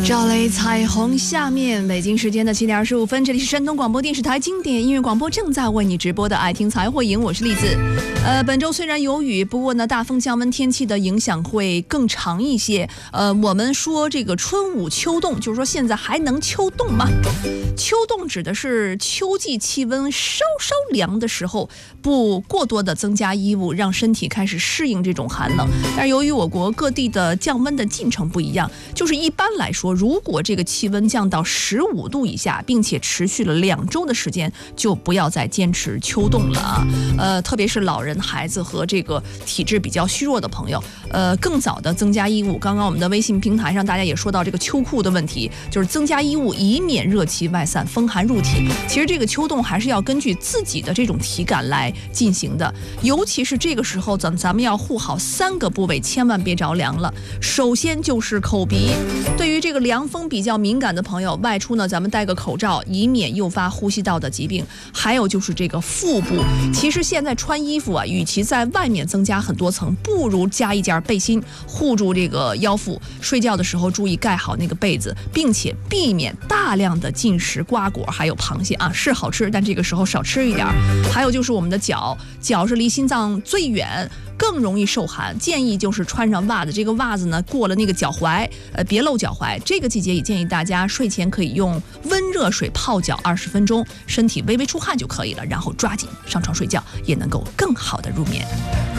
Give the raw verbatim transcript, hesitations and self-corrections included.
赵雷彩虹下面，北京时间的七点二十五分，这里是山东广播电视台经典音乐广播，正在为你直播的爱听财会营，我是栗子。呃，本周虽然有雨，不过呢，大风降温天气的影响会更长一些。呃，我们说这个春捂秋冻，就是说现在还能秋冻吗？秋冻指的是秋季气温稍稍凉的时候，不过多的增加衣物，让身体开始适应这种寒冷。但是由于我国各地的降温的进程不一样，就是一般来说，如果这个气温降到十五度以下，并且持续了两周的时间，就不要再坚持秋冻了啊。呃，特别是老人、孩子和这个体质比较虚弱的朋友，呃，更早的增加衣物。刚刚我们的微信平台上大家也说到这个秋裤的问题，就是增加衣物，以免热气外散、风寒入体。其实这个秋冻还是要根据自己的这种体感来进行的，尤其是这个时候，咱咱们要护好三个部位，千万别着凉了。首先就是口鼻，对于这个凉风比较敏感的朋友，外出呢，咱们戴个口罩，以免诱发呼吸道的疾病。还有就是这个腹部，其实现在穿衣服啊，与其在外面增加很多层，不如加一件背心护住这个腰腹。睡觉的时候注意盖好那个被子，并且避免大量的进食瓜果还有螃蟹啊，是好吃，但这个时候少吃一点。还有就是我们的脚，脚是离心脏最远，更容易受寒，建议就是穿上袜子，这个袜子呢过了那个脚踝，呃，别露脚踝。这个季节也建议大家睡前可以用温热水泡脚二十分钟，身体微微出汗就可以了，然后抓紧上床睡觉，也能够更好的入眠。